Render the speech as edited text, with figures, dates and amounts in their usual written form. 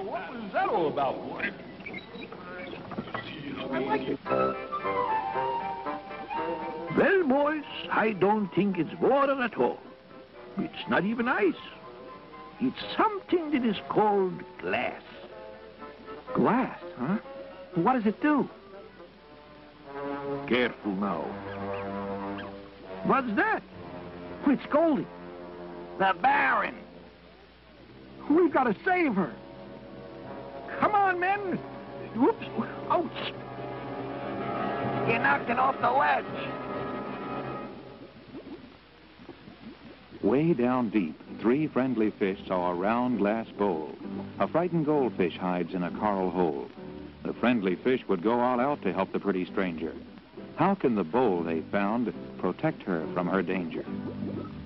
what was that all about, boy? I like it. Well, boys, I don't think it's water at all. It's not even ice. It's something that is called glass. Glass, huh? What does it do? Careful now. What's that? It's Goldie. The Baron. We've got to save her. Come on, men. Whoops. Ouch. You knocked it off the ledge. Way down deep, three friendly fish saw a round glass bowl. A frightened goldfish hides in a coral hole. The friendly fish would go all out to help the pretty stranger. How can the bowl they found protect her from her danger?